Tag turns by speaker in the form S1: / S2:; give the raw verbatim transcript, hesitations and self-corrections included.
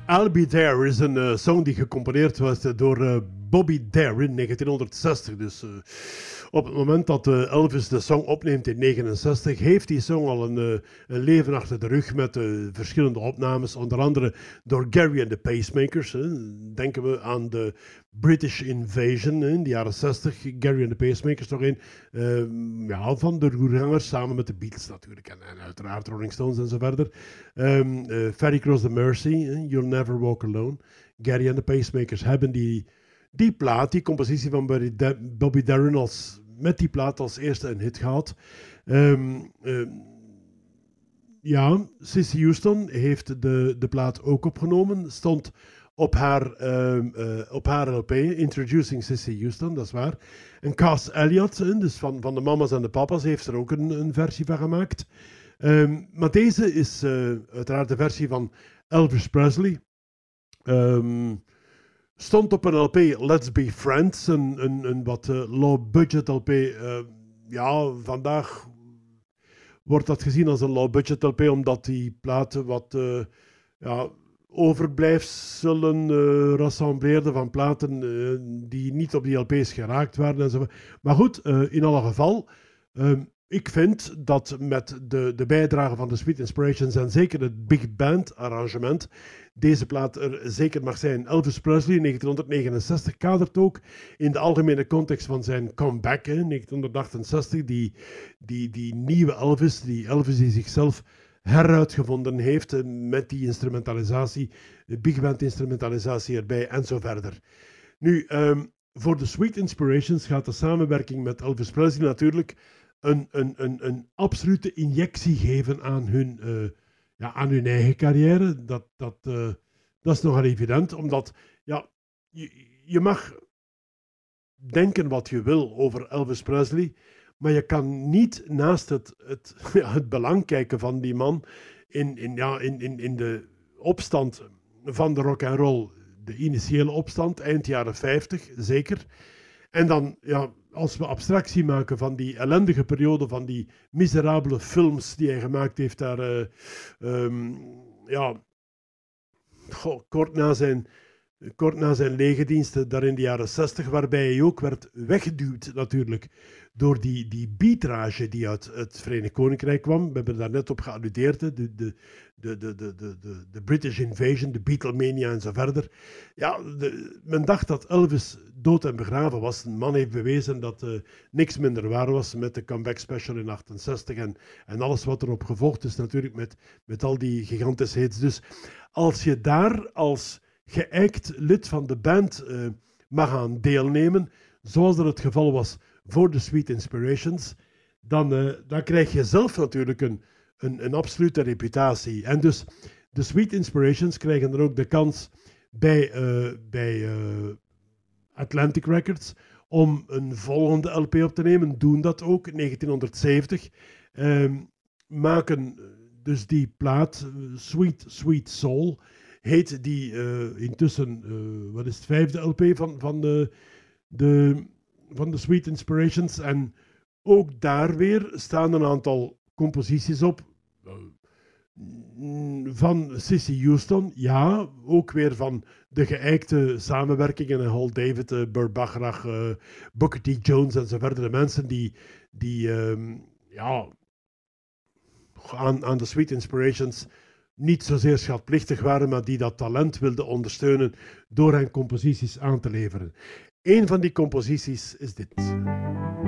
S1: I'll Be There is een uh, song die gecomponeerd was door uh, Bobby Darin in negentienhonderdzestig. Dus uh, op het moment dat uh, Elvis de song opneemt in negentien negenenzestig, heeft die song al een, uh, een leven achter de rug met uh, verschillende opnames, onder andere door Gary and the Pacemakers. Hè. Denken we aan de British Invasion hè, in de jaren zestig. Gary and the Pacemakers nog een uh, ja, van de roergangers, samen met de Beatles natuurlijk en, en uiteraard Rolling Stones en zo verder. Um, uh, Ferry Cross the Mersey, hè, You'll Never Walk Alone. Gary and the Pacemakers hebben die, die plaat, die compositie van Bobby, da- Bobby Darin als, met die plaat als eerste een hit gehad. Um, um, ja, Cissy Houston heeft de, de plaat ook opgenomen, stond op haar, um, uh, op haar L P, Introducing Cissy Houston, dat is waar. En Cass Elliot, dus van, van de mama's en de papa's, heeft er ook een, een versie van gemaakt. Um, maar deze is uh, uiteraard de versie van Elvis Presley. Um, stond op een L P, Let's Be Friends, een, een, een wat uh, low-budget L P. Uh, ja, vandaag wordt dat gezien als een low-budget L P, omdat die platen wat uh, ja, overblijfselen uh, rassembleerden van platen uh, die niet op die L P's geraakt waren. Enzovoort. Maar goed, uh, in alle geval... Um, Ik vind dat met de, de bijdrage van de Sweet Inspirations en zeker het Big Band arrangement deze plaat er zeker mag zijn. Elvis Presley in negentien negenenzestig kadert ook in de algemene context van zijn comeback in negentien achtenzestig. Die, die, die nieuwe Elvis, die Elvis die zichzelf heruitgevonden heeft met die instrumentalisatie, de Big Band instrumentalisatie erbij en zo verder. Nu, um, voor de Sweet Inspirations gaat de samenwerking met Elvis Presley natuurlijk Een, een, een, een absolute injectie geven aan hun, uh, ja, aan hun eigen carrière. Dat, dat, uh, dat is nogal evident, omdat ja, je, je mag denken wat je wil over Elvis Presley, maar je kan niet naast het, het, ja, het belang kijken van die man in, in, ja, in, in, in de opstand van de rock and roll, de initiële opstand, eind jaren vijftig, zeker. En dan, ja, als we abstractie maken van die ellendige periode, van die miserabele films die hij gemaakt heeft daar, uh, um, ja, goh, kort na zijn, kort na zijn legerdiensten, daar in de jaren zestig, waarbij hij ook werd weggeduwd natuurlijk door die, die beatrage die uit het Verenigd Koninkrijk kwam. We hebben daar net op gealludeerd, de, de, de, de, de, de, de, de British Invasion, de Beatlemania en zo verder. Ja, de, men dacht dat Elvis dood en begraven was. Een man heeft bewezen dat uh, niks minder waar was met de comeback special in achtenzestig en, en alles wat erop gevolgd is natuurlijk met, met al die gigantische hits. Dus als je daar als geëikt lid van de band uh, mag aan deelnemen, zoals dat het geval was voor de Sweet Inspirations, dan, uh, dan krijg je zelf natuurlijk een, een, een absolute reputatie. En dus de Sweet Inspirations krijgen dan ook de kans bij, uh, bij uh, Atlantic Records om een volgende L P op te nemen. Doen dat ook in negentien zeventig. Um, maken dus die plaat, uh, Sweet Sweet Soul, heet die uh, intussen, uh, wat is het, vijfde L P van, van, de, de, van de Sweet Inspirations. En ook daar weer staan een aantal composities op. Uh, van Cissy Houston, ja, ook weer van de geëikte samenwerkingen, Hal David, uh, Burt Bacharach, uh, Booker T. Jones en zo verder. De mensen die, die um, ja, aan, aan de Sweet Inspirations niet zozeer schatplichtig waren, maar die dat talent wilden ondersteunen door hen composities aan te leveren. Een van die composities is dit.